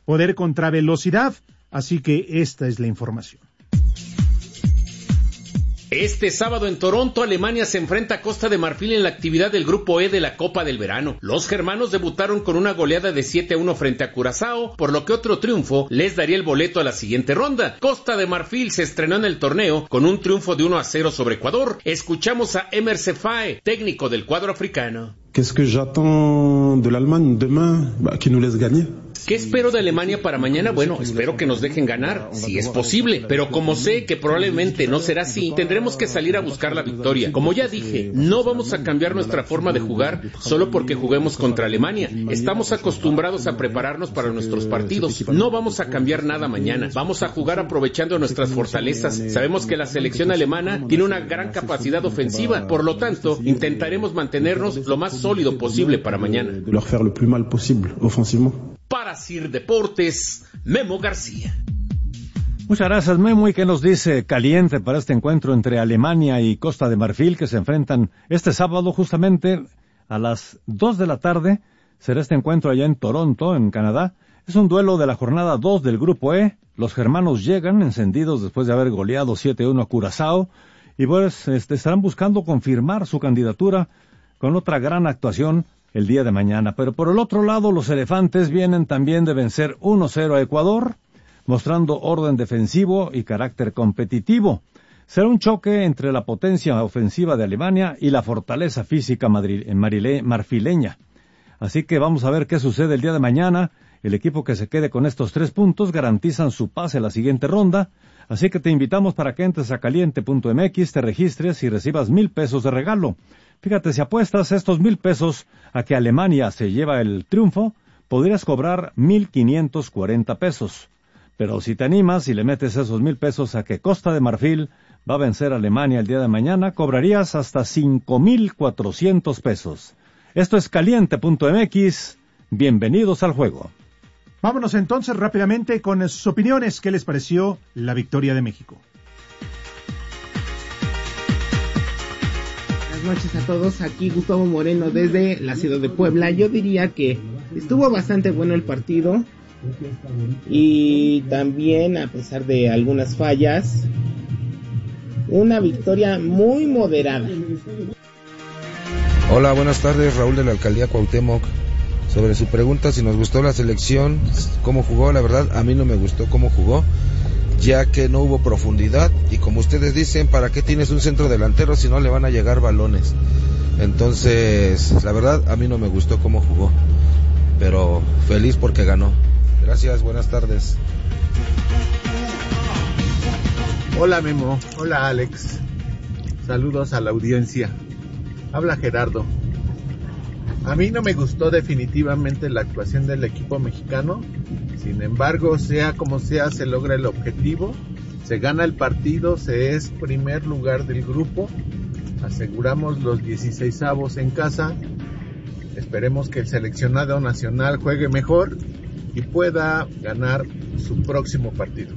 poder contra velocidad. Así que esta es la información. Este sábado en Toronto, Alemania se enfrenta a Costa de Marfil en la actividad del Grupo E de la Copa del Verano. Los germanos debutaron con una goleada de 7-1 frente a Curazao, por lo que otro triunfo les daría el boleto a la siguiente ronda. Costa de Marfil se estrenó en el torneo con un triunfo de 1-0 sobre Ecuador. Escuchamos a Emer Sefae, técnico del cuadro africano. Qu'est-ce que j'attends de l'Allemagne demain? Qui nous laisse gagner. ¿Qué espero de Alemania para mañana? Bueno, espero que nos dejen ganar, si es posible. Pero como sé que probablemente no será así, tendremos que salir a buscar la victoria. Como ya dije, no vamos a cambiar nuestra forma de jugar solo porque juguemos contra Alemania. Estamos acostumbrados a prepararnos para nuestros partidos. No vamos a cambiar nada mañana. Vamos a jugar aprovechando nuestras fortalezas. Sabemos que la selección alemana tiene una gran capacidad ofensiva. Por lo tanto, intentaremos mantenernos lo más sólido posible para mañana. Leur faire le plus mal possible, offensivement. Para Sir Deportes, Memo García. Muchas gracias, Memo. ¿Y qué nos dice caliente para este encuentro entre Alemania y Costa de Marfil, que se enfrentan este sábado justamente a las 2 de la tarde? Será este encuentro allá en Toronto, en Canadá. Es un duelo de la jornada 2 del Grupo E. Los germanos llegan encendidos después de haber goleado 7-1 a Curazao y pues estarán buscando confirmar su candidatura con otra gran actuación el día de mañana. Pero por el otro lado, los elefantes vienen también de vencer 1-0 a Ecuador, mostrando orden defensivo y carácter competitivo. Será un choque entre la potencia ofensiva de Alemania y la fortaleza física marfileña. Así que vamos a ver qué sucede el día de mañana. El equipo que se quede con estos 3 puntos garantizan su pase a la siguiente ronda. Así que te invitamos para que entres a caliente.mx, te registres y recibas 1,000 pesos de regalo. Fíjate, si apuestas estos 1,000 pesos a que Alemania se lleva el triunfo, podrías cobrar 1,540 pesos. Pero si te animas y le metes esos 1,000 pesos a que Costa de Marfil va a vencer a Alemania el día de mañana, cobrarías hasta 5,400 pesos. Esto es caliente.mx. Bienvenidos al juego. Vámonos entonces rápidamente con sus opiniones. ¿Qué les pareció la victoria de México? Buenas noches a todos, aquí Gustavo Moreno desde la ciudad de Puebla. Yo diría que estuvo bastante bueno el partido y también, a pesar de algunas fallas, una victoria muy moderada. Hola, buenas tardes, Raúl de la Alcaldía Cuauhtémoc. Sobre su pregunta, si nos gustó la selección, cómo jugó, la verdad a mí no me gustó cómo jugó, ya que no hubo profundidad y como ustedes dicen, ¿para qué tienes un centro delantero si no le van a llegar balones? Entonces, la verdad a mí no me gustó cómo jugó, pero feliz porque ganó. Gracias, buenas tardes. Hola Memo, hola Alex, saludos a la audiencia. Habla Gerardo. A mí no me gustó definitivamente la actuación del equipo mexicano. Sin embargo, sea como sea, se logra el objetivo, se gana el partido, se es primer lugar del grupo, aseguramos los 16avos en casa, esperemos que el seleccionado nacional juegue mejor y pueda ganar su próximo partido.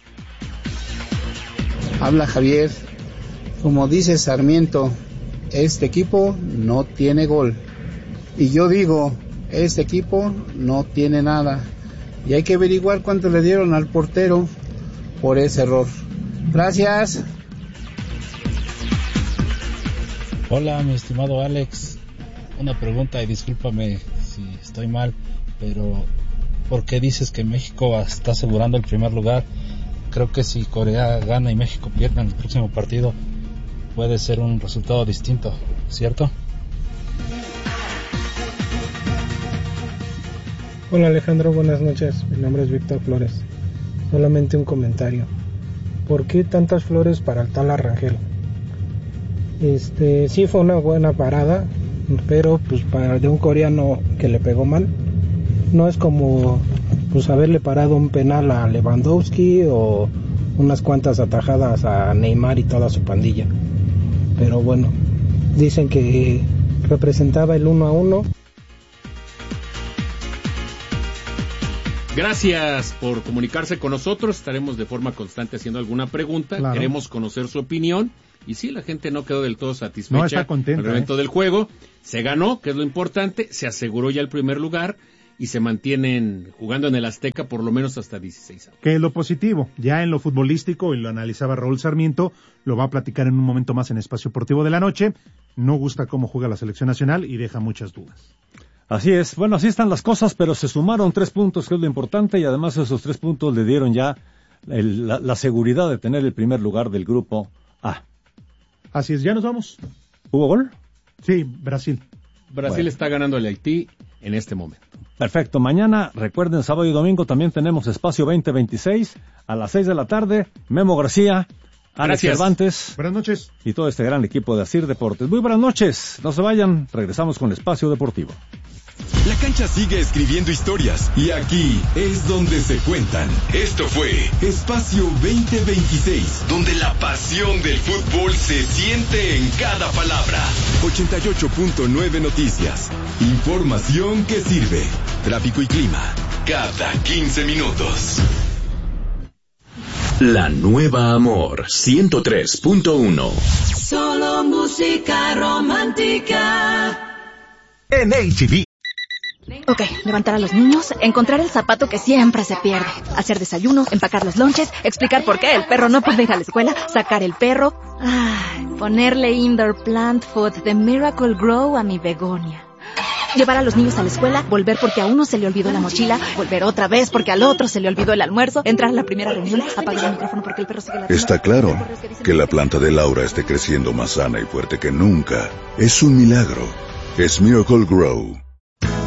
Habla Javier, como dice Sarmiento, este equipo no tiene gol. Y yo digo, este equipo no tiene nada. Y hay que averiguar cuánto le dieron al portero por ese error. Gracias. Hola, mi estimado Alex. Una pregunta y discúlpame si estoy mal, pero ¿por qué dices que México está asegurando el primer lugar? Creo que si Corea gana y México pierde en el próximo partido, puede ser un resultado distinto, ¿cierto? Hola Alejandro, buenas noches. Mi nombre es Víctor Flores. Solamente un comentario. ¿Por qué tantas flores para el tal Arrangel? Sí fue una buena parada, pero pues para de un coreano que le pegó mal, no es como pues haberle parado un penal a Lewandowski o unas cuantas atajadas a Neymar y toda su pandilla. Pero bueno, dicen que representaba el 1-1. Gracias por comunicarse con nosotros. Estaremos de forma constante haciendo alguna pregunta. Claro. Queremos conocer su opinión. Y sí, la gente no quedó del todo satisfecha con el evento del juego. Se ganó, que es lo importante. Se aseguró ya el primer lugar. y se mantienen jugando en el Azteca por lo menos hasta 16 años. Que es lo positivo, ya en lo futbolístico, y lo analizaba Raúl Sarmiento, lo va a platicar en un momento más en Espacio Deportivo de la Noche, no gusta cómo juega la selección nacional y deja muchas dudas. Así es, bueno, así están las cosas, pero se sumaron 3 puntos, que es lo importante, y además esos 3 puntos le dieron ya la seguridad de tener el primer lugar del grupo A. Así es, ya nos vamos. ¿Hubo gol? Sí, Brasil. Brasil está ganando al Haití en este momento. Perfecto, mañana, recuerden, sábado y domingo también tenemos Espacio 2026 a las 6 de la tarde. Memo García, Alex Cervantes. Buenas noches. Y todo este gran equipo de Asir Deportes. Muy buenas noches, no se vayan, regresamos con Espacio Deportivo. La cancha sigue escribiendo historias y aquí es donde se cuentan. Esto fue Espacio 2026, donde la pasión del fútbol se siente en cada palabra. 88.9 Noticias. Información que sirve. Tráfico y clima. Cada 15 minutos. La nueva Amor 103.1. Solo música romántica. En H-E-B. Ok, levantar a los niños, encontrar el zapato que siempre se pierde, hacer desayuno, empacar los lonches, explicar por qué el perro no puede ir a la escuela, sacar el perro, ponerle indoor plant food de Miracle Grow a mi begonia. Llevar a los niños a la escuela, volver porque a uno se le olvidó la mochila, volver otra vez porque al otro se le olvidó el almuerzo, entrar a la primera reunión, apagar el micrófono porque el perro sigue la... Está claro que la planta de Laura esté creciendo más sana y fuerte que nunca. Es un milagro. Es Miracle Grow.